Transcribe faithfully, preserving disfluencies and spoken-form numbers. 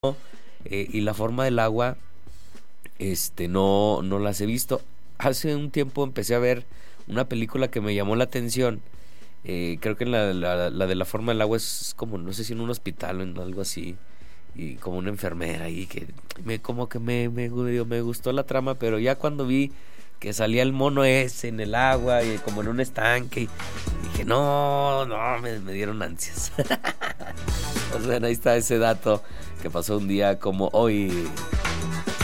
eh, y la forma del agua, este, no, no las he visto. Hace un tiempo empecé a ver una película que me llamó la atención. Eh, creo que la, la, la de la forma del agua es como, no sé si en un hospital o en algo así, y como una enfermera ahí que me, como que me, me, me gustó la trama, pero ya cuando vi que salía el mono ese en el agua y como en un estanque, y dije, no, no, me, me dieron ansias. Pues bueno, ahí está ese dato que pasó un día como hoy.